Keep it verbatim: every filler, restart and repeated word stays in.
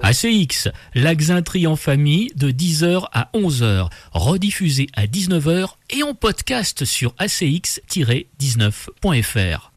A C X, la Xintrie en famille de dix heures à onze heures, rediffusée à dix-neuf heures et en podcast sur a c x tiret dix-neuf point f r.